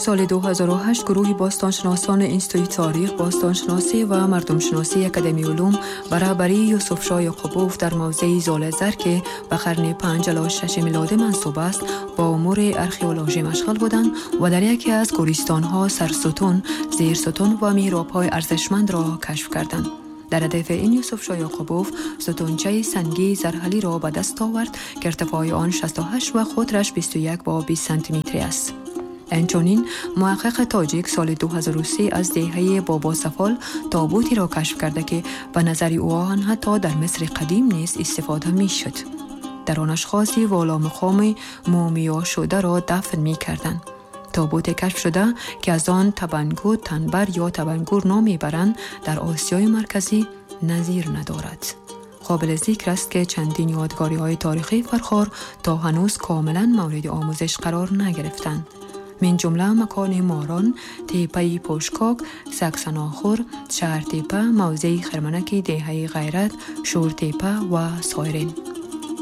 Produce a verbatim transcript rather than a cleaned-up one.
سال دو هزار و هشت گروهی باستانشناسان انستیتوی تاریخ، باستانشناسی و مردمشناسی اکادمی علوم برابری یوسف شاه یعقوبوف در موضع زالزر که به قرن پنج الی شش میلادی منسوب است با امور ارخئولوژی مشغول بودند و در یکی از گوریستان‌ها سرستون، زیرستون و میراب‌های ارزشمند را کشف کردند. در هدف این یوسف شاه یعقوبوف ستونچه سنگی زرحلی را به دست آورد که ارتفاع آن شصت و هشت و قطرش بیست و یک و بیست سانتی متری است. انچنین محقق تاجیک سال دو هزار و سه از دهه بابا سفال تابوتی را کشف کرده که به نظر او آن حتی در مصر قدیم نیز استفاده می شد. در آن اشخاصی والا مقام مومیا شده را دفن می کردند. تابوت کشف شده که از آن تبنگو تنبر یا تبنگور نام میبرند در آسیای مرکزی نظیر ندارد. قابل ذکر است که چندین یادگاری های تاریخی فرخار تا هنوز کاملا مورد آموزش قرار نگرفتند. من جمله مکان ماران، تیپه پوشکاک، سکسناخور، شهر تیپه، موضع خرمنک دهه غیرت، شور تیپه و سایرین.